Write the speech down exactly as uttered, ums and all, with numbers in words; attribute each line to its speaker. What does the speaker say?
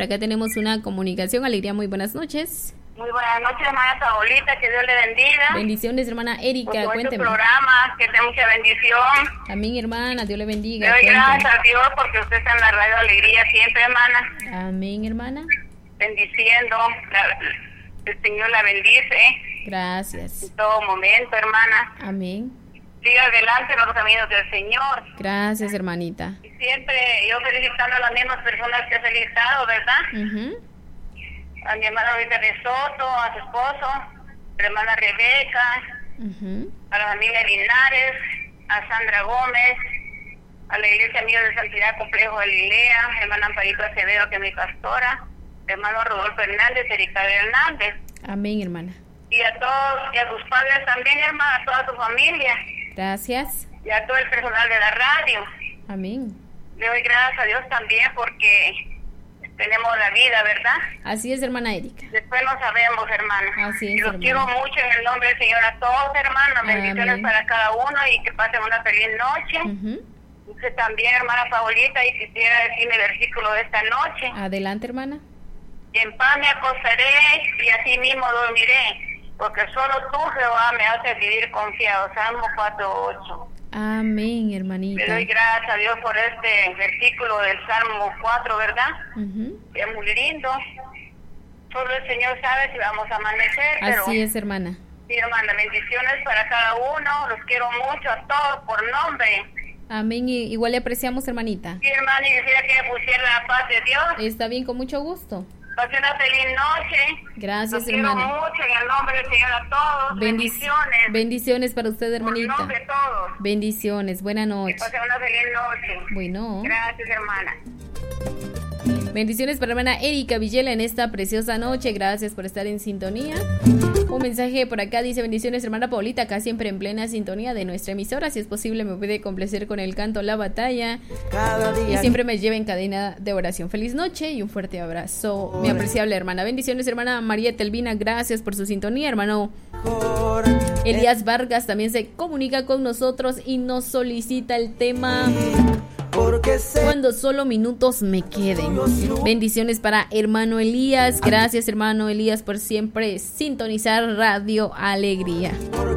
Speaker 1: acá tenemos una comunicación. Alegría, muy buenas noches.
Speaker 2: Muy buenas noches, hermana Paulita, que Dios le bendiga.
Speaker 1: Bendiciones, hermana Erika,
Speaker 2: por
Speaker 1: cuénteme.
Speaker 2: programa, que tenga mucha bendición.
Speaker 1: Amén, hermana, Dios le bendiga.
Speaker 2: Le doy
Speaker 1: cuénteme.
Speaker 2: gracias a Dios porque usted está en la radio Alegría siempre, hermana.
Speaker 1: Amén, hermana.
Speaker 2: Bendiciendo, la, el Señor la bendice.
Speaker 1: Gracias.
Speaker 2: En todo momento, hermana.
Speaker 1: Amén.
Speaker 2: Siga adelante en los caminos del Señor.
Speaker 1: Gracias, hermanita.
Speaker 2: Y siempre yo felicitando a las mismas personas que he felicitado, ¿verdad?
Speaker 1: Uh-huh.
Speaker 2: A mi hermana Luisa de Soto, a su esposo, a la hermana Rebeca,
Speaker 1: Uh-huh.
Speaker 2: a la familia Linares, a Sandra Gómez, a la Iglesia Mía de Santidad Complejo Galilea, hermana Amparito Acevedo, que es mi pastora, hermano Rodolfo Hernández, Erika Hernández.
Speaker 1: Amén, hermana.
Speaker 2: Y a todos, y a sus padres también, hermana, a toda su familia.
Speaker 1: Gracias.
Speaker 2: Y a todo el personal de la radio.
Speaker 1: Amén.
Speaker 2: Le doy gracias a Dios también porque tenemos la vida, ¿verdad?
Speaker 1: Así es, hermana Erika.
Speaker 2: Después no sabemos, hermana.
Speaker 1: Así es,
Speaker 2: y los
Speaker 1: hermana.
Speaker 2: quiero mucho en el nombre del Señor a todos, hermanos. Bendiciones
Speaker 1: Amén.
Speaker 2: para cada uno y que pasen una feliz noche.
Speaker 1: Uh-huh.
Speaker 2: Usted también, hermana Paulita, y quisiera decirme el versículo de esta noche.
Speaker 1: Adelante, hermana.
Speaker 2: Y en paz me acostaré y así mismo dormiré, porque solo tú, Jehová, me haces vivir confiado. Salmo cuatro ocho.
Speaker 1: Amén,
Speaker 2: Le
Speaker 1: hermanita.
Speaker 2: doy gracias a Dios por este versículo del Salmo cuatro, ¿verdad?
Speaker 1: Uh-huh.
Speaker 2: Que es muy lindo. Solo el Señor sabe si vamos a amanecer, pero...
Speaker 1: Así es, hermana.
Speaker 2: Sí, hermana, bendiciones para cada uno. Los quiero mucho a todos por nombre.
Speaker 1: Amén. Y igual le apreciamos, hermanita.
Speaker 2: Sí, hermana, y quisiera que me pusiera la paz de Dios.
Speaker 1: Está bien, con mucho gusto.
Speaker 2: Pase una feliz noche.
Speaker 1: Gracias,
Speaker 2: Los quiero
Speaker 1: hermana.
Speaker 2: mucho en el nombre del Señor a todos.
Speaker 1: Bendic-
Speaker 2: Bendiciones.
Speaker 1: Bendiciones para usted,
Speaker 2: Por
Speaker 1: hermanita.
Speaker 2: nombre de todos.
Speaker 1: Bendiciones. Buena
Speaker 2: Que
Speaker 1: noche.
Speaker 2: pasen una feliz noche.
Speaker 1: Bueno.
Speaker 2: Gracias, hermana.
Speaker 1: Bendiciones para la hermana Erika Villela en esta preciosa noche. Gracias por estar en sintonía. Un mensaje por acá dice: bendiciones, hermana Paulita, acá siempre en plena sintonía de nuestra emisora. Si es posible, me puede complacer con el canto La Batalla.
Speaker 3: Cada día.
Speaker 1: Y siempre me lleva en cadena de oración. Feliz noche y un fuerte abrazo, mi apreciable hermana. Bendiciones, hermana María Telvina. Gracias por su sintonía, hermano. Elías Vargas también se comunica con nosotros y nos solicita el tema
Speaker 3: Porque sé
Speaker 1: Cuando solo minutos me queden. Bendiciones para hermano Elías. Gracias, hermano Elías, por siempre sintonizar Radio Alegría.